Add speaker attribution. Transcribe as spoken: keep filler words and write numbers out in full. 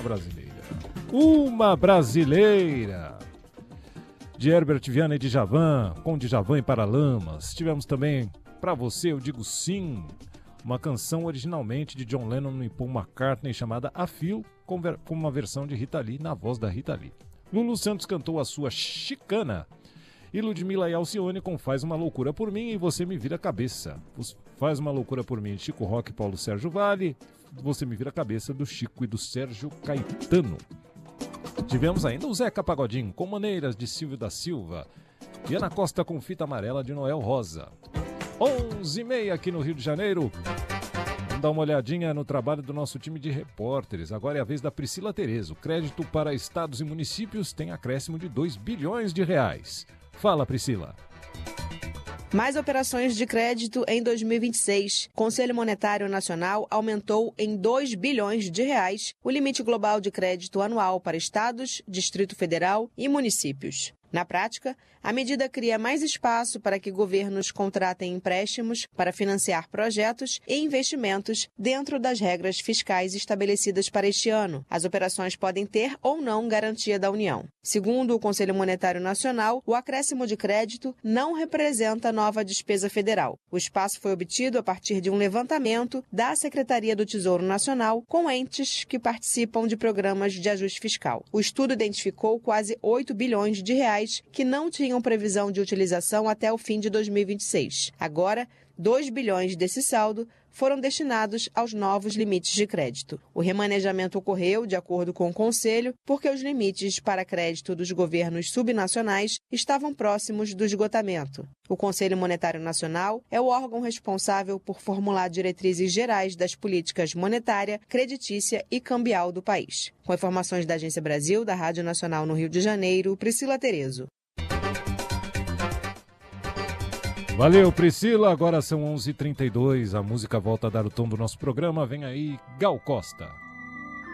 Speaker 1: brasileira. Uma brasileira. De Herbert Viana e Djavan, com Djavan e Paralamas. Tivemos também, Pra Você Eu Digo Sim, uma canção originalmente de John Lennon e Paul McCartney chamada A Feel, com, com uma versão de Rita Lee na voz da Rita Lee. Lulu Santos cantou a sua Chicana. E Ludmilla e Alcione com Faz Uma Loucura Por Mim e Você Me Vira a Cabeça. Faz Uma Loucura Por Mim, Chico Rock e Paulo Sérgio Vale. Você Me Vira a Cabeça, do Chico e do Sérgio Caetano. Tivemos ainda o Zeca Pagodinho, com Maneiras, de Silvio da Silva. E Ana Costa com Fita Amarela, de Noel Rosa. onze e meia aqui no Rio de Janeiro. Vamos dar uma olhadinha no trabalho do nosso time de repórteres. Agora é a vez da Priscila Terezo. O crédito para estados e municípios tem acréscimo de dois bilhões de reais. Fala, Priscila.
Speaker 2: Mais operações de crédito em dois mil e vinte e seis. O Conselho Monetário Nacional aumentou em dois bilhões de reais o limite global de crédito anual para estados, Distrito Federal e municípios. Na prática, a medida cria mais espaço para que governos contratem empréstimos para financiar projetos e investimentos dentro das regras fiscais estabelecidas para este ano. As operações podem ter ou não garantia da União. Segundo o Conselho Monetário Nacional, o acréscimo de crédito não representa nova despesa federal. O espaço foi obtido a partir de um levantamento da Secretaria do Tesouro Nacional com entes que participam de programas de ajuste fiscal. O estudo identificou quase oito bilhões de reais que não tinham previsão de utilização até o fim de dois mil e vinte e seis. Agora, dois bilhões desse saldo foram destinados aos novos limites de crédito. O remanejamento ocorreu, de acordo com o Conselho, porque os limites para crédito dos governos subnacionais estavam próximos do esgotamento. O Conselho Monetário Nacional é o órgão responsável por formular diretrizes gerais das políticas monetária, creditícia e cambial do país. Com informações da Agência Brasil, da Rádio Nacional no Rio de Janeiro, Priscila Terezo.
Speaker 1: Valeu, Priscila. Agora são onze e trinta e dois. A música volta a dar o tom do nosso programa. Vem aí, Gal Costa.